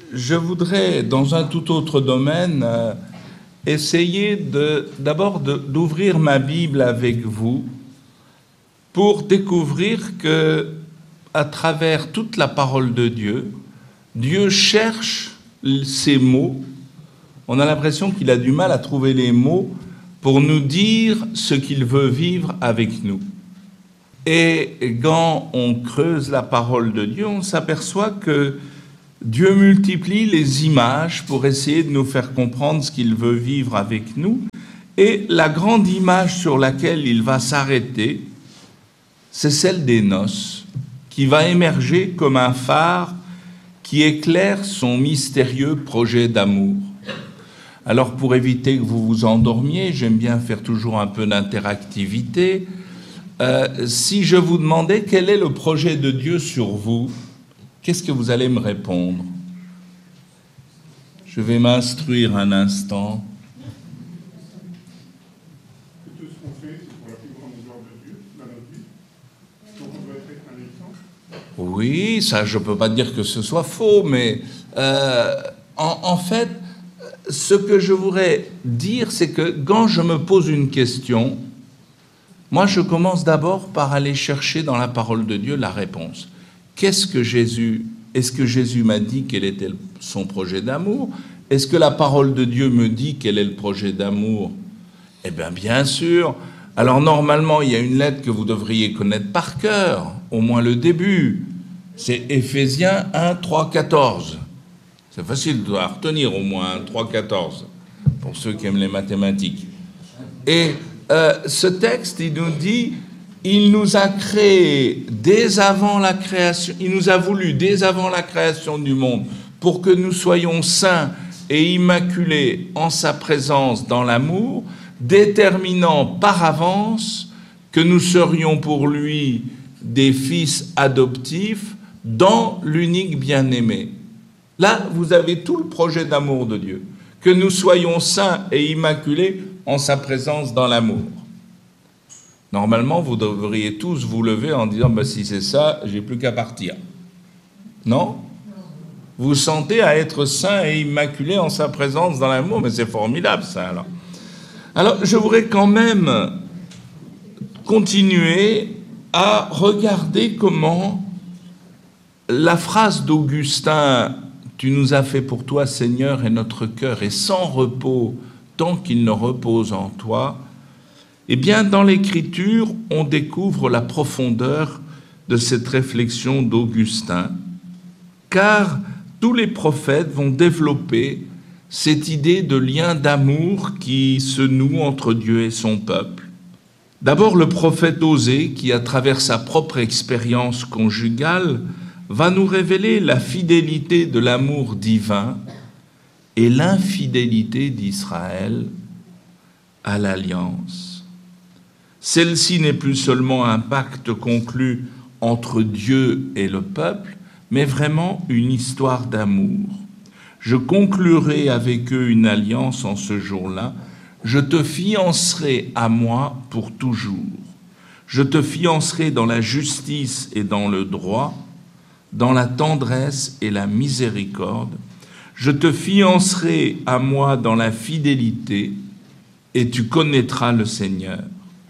je voudrais, dans un tout autre domaine, essayer d'abord d'ouvrir ma Bible avec vous pour découvrir que, à travers toute la parole de Dieu, Dieu cherche ces mots. On a l'impression qu'il a du mal à trouver les mots pour nous dire ce qu'il veut vivre avec nous. Et quand on creuse la parole de Dieu, on s'aperçoit que Dieu multiplie les images pour essayer de nous faire comprendre ce qu'il veut vivre avec nous. Et la grande image sur laquelle il va s'arrêter, c'est celle des noces, qui va émerger comme un phare qui éclaire son mystérieux projet d'amour. Alors, pour éviter que vous vous endormiez, j'aime bien faire toujours un peu d'interactivité. Si je vous demandais quel est le projet de Dieu sur vous, qu'est-ce que vous allez me répondre? Je vais m'instruire un instant. Que tout ce qu'on fait, c'est pour la plus grande gloire de Dieu, dans notre vie. Donc on doit être un exemple. Oui, ça, je ne peux pas dire que ce soit faux, mais en fait, ce que je voudrais dire, c'est que quand je me pose une question, moi, je commence d'abord par aller chercher dans la parole de Dieu la réponse. Est-ce que Jésus m'a dit quel était son projet d'amour? Est-ce que la parole de Dieu me dit quel est le projet d'amour? Eh bien sûr. Alors normalement, il y a une lettre que vous devriez connaître par cœur, au moins le début. C'est Éphésiens 1, 3, 14. C'est facile de retenir au moins 3, 14, pour ceux qui aiment les mathématiques. Et ce texte, il nous dit... Il nous a créés dès avant la création, il nous a voulu dès avant la création du monde pour que nous soyons saints et immaculés en sa présence dans l'amour, déterminant par avance que nous serions pour lui des fils adoptifs dans l'unique bien-aimé. Là, vous avez tout le projet d'amour de Dieu, que nous soyons saints et immaculés en sa présence dans l'amour. Normalement, vous devriez tous vous lever en disant si c'est ça, j'ai plus qu'à partir. Non? Vous sentez à être saint et immaculé en sa présence dans l'amour, mais c'est formidable ça alors. Alors, je voudrais quand même continuer à regarder comment la phrase d'Augustin « Tu nous as fait pour toi, Seigneur, et notre cœur est sans repos tant qu'il ne repose en toi », eh bien, dans l'Écriture, on découvre la profondeur de cette réflexion d'Augustin, car tous les prophètes vont développer cette idée de lien d'amour qui se noue entre Dieu et son peuple. D'abord, le prophète Osée, qui, à travers sa propre expérience conjugale, va nous révéler la fidélité de l'amour divin et l'infidélité d'Israël à l'alliance. Celle-ci n'est plus seulement un pacte conclu entre Dieu et le peuple, mais vraiment une histoire d'amour. Je conclurai avec eux une alliance en ce jour-là. Je te fiancerai à moi pour toujours. Je te fiancerai dans la justice et dans le droit, dans la tendresse et la miséricorde. Je te fiancerai à moi dans la fidélité, et tu connaîtras le Seigneur.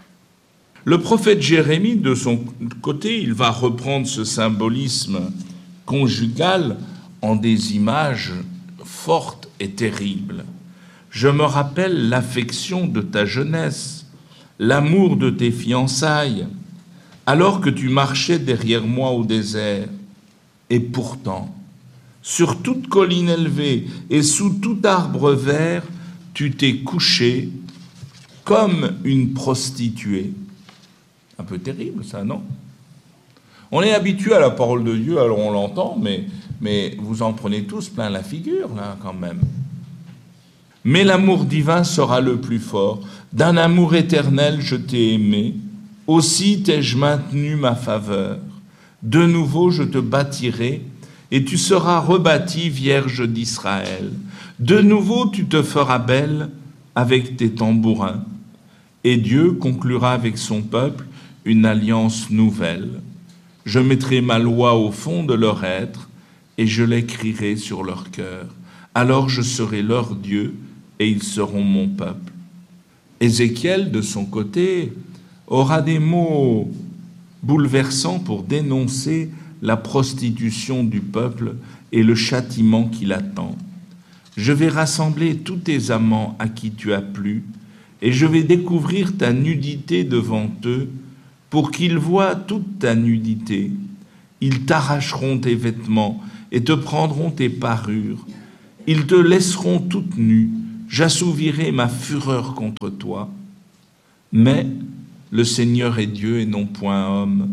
Le prophète Jérémie, de son côté, il va reprendre ce symbolisme conjugal en des images fortes et terribles. Je me rappelle l'affection de ta jeunesse, l'amour de tes fiançailles, alors que tu marchais derrière moi au désert. Et pourtant, sur toute colline élevée et sous tout arbre vert, tu t'es couché comme une prostituée. Un peu terrible, ça, non? On est habitué à la parole de Dieu, alors on l'entend, mais vous en prenez tous plein la figure, là, quand même. Mais l'amour divin sera le plus fort. D'un amour éternel, je t'ai aimé. Aussi t'ai-je maintenu ma faveur. De nouveau, je te bâtirai, et tu seras rebâtie, Vierge d'Israël. De nouveau, tu te feras belle avec tes tambourins. Et Dieu conclura avec son peuple une alliance nouvelle. Je mettrai ma loi au fond de leur être, et je l'écrirai sur leur cœur. Alors je serai leur Dieu, et ils seront mon peuple. » Ézéchiel, de son côté, aura des mots bouleversants pour dénoncer la prostitution du peuple et le châtiment qui l'attend. « Je vais rassembler tous tes amants à qui tu as plu, et je vais découvrir ta nudité devant eux, pour qu'ils voient toute ta nudité. Ils t'arracheront tes vêtements et te prendront tes parures. Ils te laisseront toute nue. J'assouvirai ma fureur contre toi. Mais le Seigneur est Dieu et non point homme.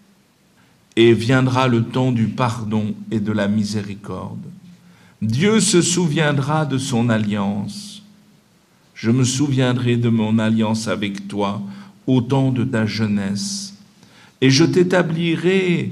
Et viendra le temps du pardon et de la miséricorde. Dieu se souviendra de son alliance. Je me souviendrai de mon alliance avec toi au temps de ta jeunesse. Et je t'établirai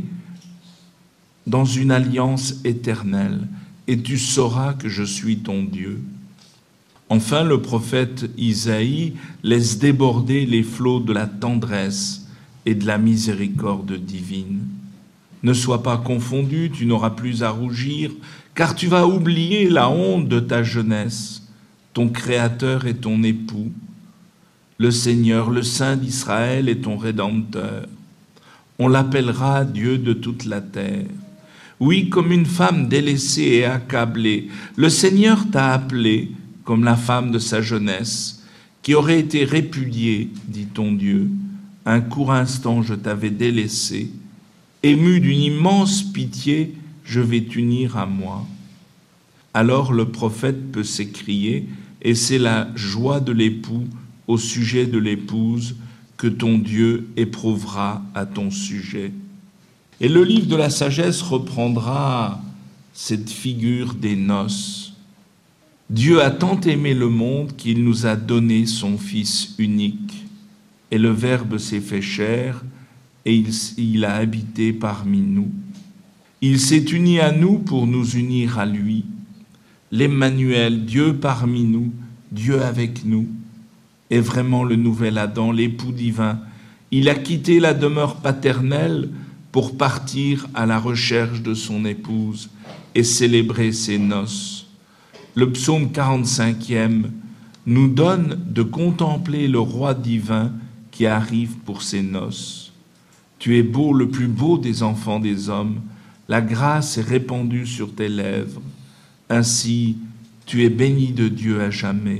dans une alliance éternelle, et tu sauras que je suis ton Dieu. » Enfin, le prophète Isaïe laisse déborder les flots de la tendresse et de la miséricorde divine. « Ne sois pas confondu, tu n'auras plus à rougir, car tu vas oublier la honte de ta jeunesse. Ton Créateur est ton époux. Le Seigneur, le Saint d'Israël, est ton Rédempteur. On l'appellera Dieu de toute la terre. Oui, comme une femme délaissée et accablée, le Seigneur t'a appelé comme la femme de sa jeunesse, qui aurait été répudiée, dit ton Dieu. Un court instant, je t'avais délaissé. Ému d'une immense pitié, je vais t'unir à moi. » Alors le prophète peut s'écrier, et c'est la joie de l'époux au sujet de l'épouse que ton Dieu éprouvera à ton sujet. Et le livre de la sagesse reprendra cette figure des noces. Dieu a tant aimé le monde qu'il nous a donné son Fils unique. Et le Verbe s'est fait chair et il a habité parmi nous. Il s'est uni à nous pour nous unir à lui. L'Emmanuel, Dieu parmi nous, Dieu avec nous, est vraiment le nouvel Adam, l'époux divin. Il a quitté la demeure paternelle pour partir à la recherche de son épouse et célébrer ses noces. Le psaume 45e nous donne de contempler le roi divin qui arrive pour ses noces. Tu es beau, le plus beau des enfants des hommes, la grâce est répandue sur tes lèvres. Ainsi, tu es béni de Dieu à jamais.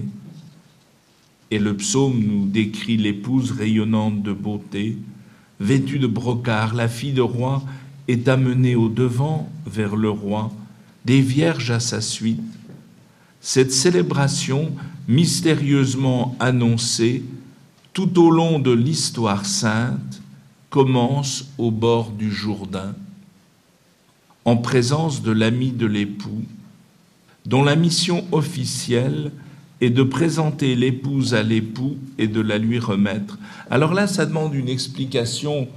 Et le psaume nous décrit l'épouse rayonnante de beauté, vêtue de brocart, la fille de roi est amenée au devant vers le roi, des vierges à sa suite. Cette célébration mystérieusement annoncée tout au long de l'histoire sainte commence au bord du Jourdain, en présence de l'ami de l'époux, dont la mission officielle est de présenter l'épouse à l'époux et de la lui remettre. Alors là, ça demande une explication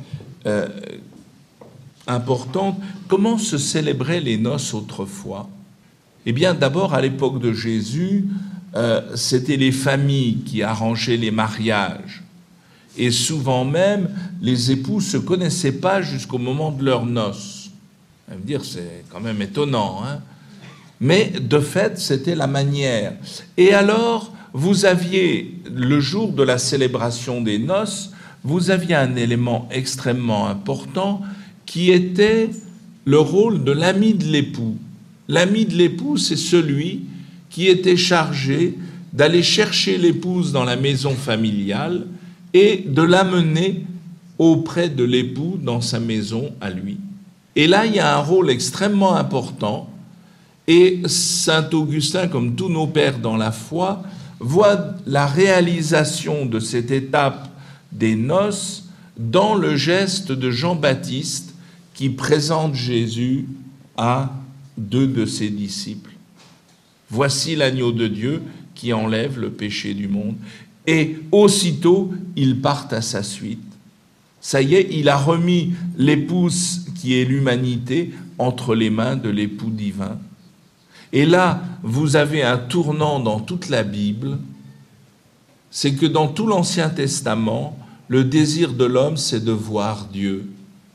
importante. Comment se célébraient les noces autrefois ? Eh bien, d'abord, à l'époque de Jésus, c'était les familles qui arrangeaient les mariages. Et souvent même, les époux ne se connaissaient pas jusqu'au moment de leurs noces. Vous allez me dire, c'est quand même étonnant, hein ? Mais de fait, c'était la manière. Et alors, vous aviez, le jour de la célébration des noces, vous aviez un élément extrêmement important qui était le rôle de l'ami de l'époux. L'ami de l'époux, c'est celui qui était chargé d'aller chercher l'épouse dans la maison familiale et de l'amener auprès de l'époux dans sa maison à lui. Et là, il y a un rôle extrêmement important. Et saint Augustin, comme tous nos pères dans la foi, voit la réalisation de cette étape des noces dans le geste de Jean-Baptiste qui présente Jésus à 2 de ses disciples. Voici l'agneau de Dieu qui enlève le péché du monde. Et aussitôt, ils partent à sa suite. Ça y est, il a remis l'épouse qui est l'humanité entre les mains de l'époux divin. Et là, vous avez un tournant dans toute la Bible, c'est que dans tout l'Ancien Testament, le désir de l'homme, c'est de voir Dieu.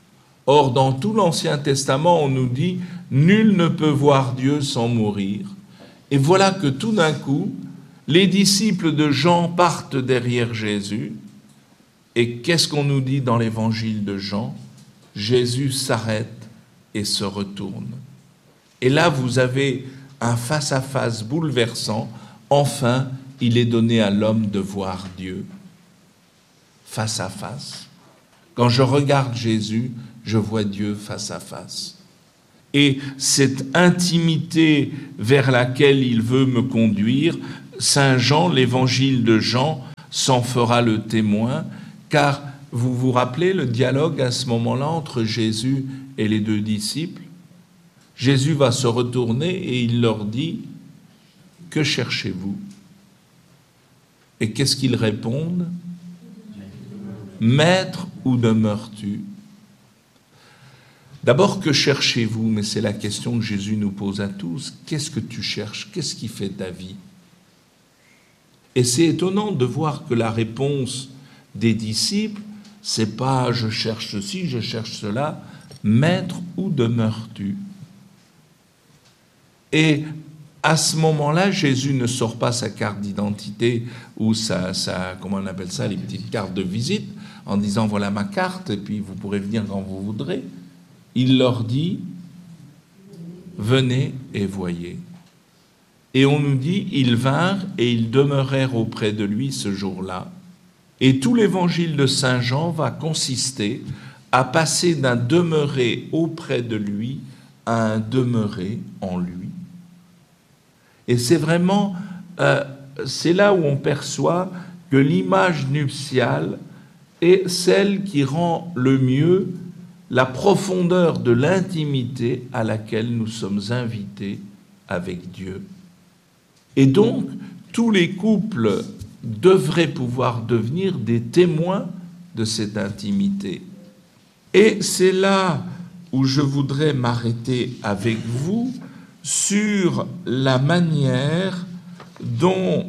Or, dans tout l'Ancien Testament, on nous dit « Nul ne peut voir Dieu sans mourir ». Et voilà que tout d'un coup, les disciples de Jean partent derrière Jésus. Et qu'est-ce qu'on nous dit dans l'évangile de Jean? Jésus s'arrête et se retourne. Et là, vous avez un face-à-face bouleversant. Enfin, il est donné à l'homme de voir Dieu face à face. Quand je regarde Jésus, je vois Dieu face à face. Et cette intimité vers laquelle il veut me conduire, Saint Jean, l'évangile de Jean, s'en fera le témoin, car vous vous rappelez le dialogue à ce moment-là entre Jésus et les deux disciples? Jésus va se retourner et il leur dit « Que cherchez-vous » Et qu'est-ce qu'ils répondent? « Maître, où demeures-tu » D'abord, que cherchez-vous? Mais c'est la question que Jésus nous pose à tous. Qu'est-ce que tu cherches? Qu'est-ce qui fait ta vie? Et c'est étonnant de voir que la réponse des disciples, c'est pas « je cherche ceci, je cherche cela ». Maître, où demeures-tu? Et à ce moment-là, Jésus ne sort pas sa carte d'identité ou sa comment on appelle ça, les petites cartes de visite, en disant « voilà ma carte, et puis vous pourrez venir quand vous voudrez ». Il leur dit « venez et voyez ». Et on nous dit « ils vinrent et ils demeurèrent auprès de lui ce jour-là ». Et tout l'évangile de Saint Jean va consister à passer d'un demeurer auprès de lui à un demeurer en lui. Et c'est vraiment, c'est là où on perçoit que l'image nuptiale est celle qui rend le mieux la profondeur de l'intimité à laquelle nous sommes invités avec Dieu. Et donc, tous les couples devraient pouvoir devenir des témoins de cette intimité. Et c'est là où je voudrais m'arrêter avec vous sur la manière dont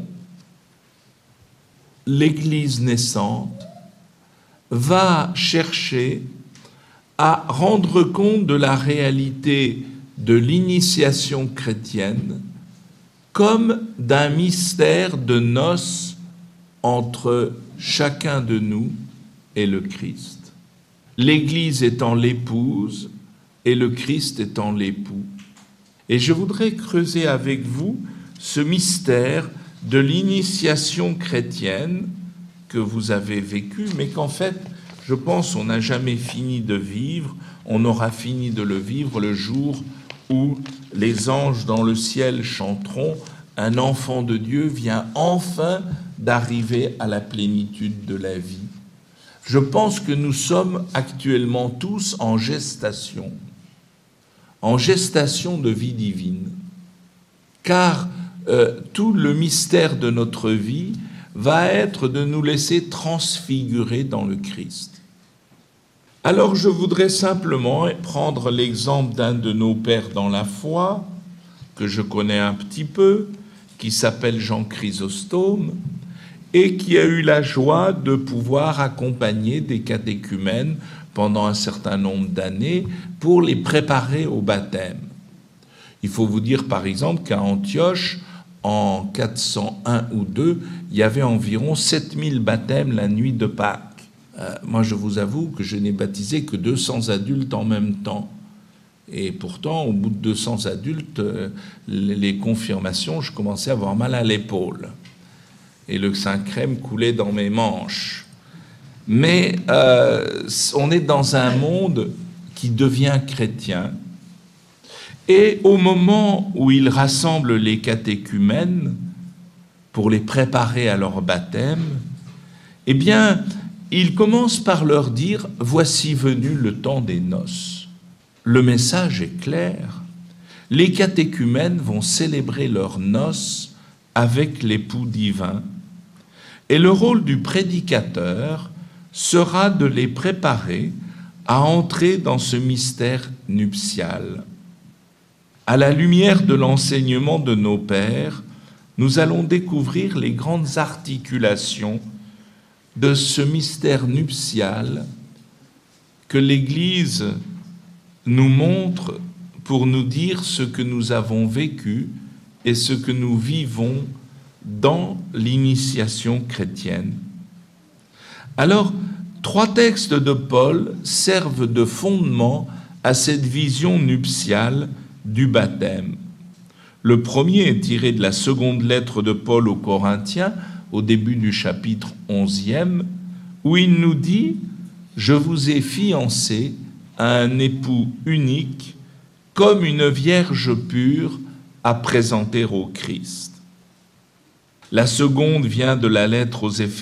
l'Église naissante va chercher à rendre compte de la réalité de l'initiation chrétienne comme d'un mystère de noces entre chacun de nous et le Christ. L'Église étant l'épouse et le Christ étant l'époux. Et je voudrais creuser avec vous ce mystère de l'initiation chrétienne que vous avez vécu, mais qu'en fait, je pense, on n'a jamais fini de vivre. On aura fini de le vivre le jour où les anges dans le ciel chanteront « Un enfant de Dieu vient enfin d'arriver à la plénitude de la vie ». Je pense que nous sommes actuellement tous en gestation de vie divine, car tout le mystère de notre vie va être de nous laisser transfigurer dans le Christ. Alors je voudrais simplement prendre l'exemple d'un de nos pères dans la foi, que je connais un petit peu, qui s'appelle Jean Chrysostome, et qui a eu la joie de pouvoir accompagner des catéchumènes pendant un certain nombre d'années pour les préparer au baptême. Il faut vous dire par exemple qu'à Antioche, en 401 ou 2, il y avait environ 7000 baptêmes la nuit de Pâques. Moi, je vous avoue que je n'ai baptisé que 200 adultes en même temps. Et pourtant, au bout de 200 adultes, les confirmations, je commençais à avoir mal à l'épaule. Et le Saint-Crème coulait dans mes manches. Mais on est dans un monde qui devient chrétien. Et au moment où il rassemble les catéchumènes pour les préparer à leur baptême, eh bien, il commence par leur dire « Voici venu le temps des noces ». Le message est clair. Les catéchumènes vont célébrer leurs noces avec l'époux divin. Et le rôle du prédicateur sera de les préparer à entrer dans ce mystère nuptial. À la lumière de l'enseignement de nos pères, nous allons découvrir les grandes articulations de ce mystère nuptial que l'Église nous montre pour nous dire ce que nous avons vécu et ce que nous vivons dans l'initiation chrétienne. Alors, 3 textes de Paul servent de fondement à cette vision nuptiale du baptême. Le premier est tiré de la seconde lettre de Paul aux Corinthiens, au début du chapitre 11e, où il nous dit « Je vous ai fiancés à un époux unique, comme une vierge pure à présenter au Christ. » La seconde vient de la lettre aux Éphésiens,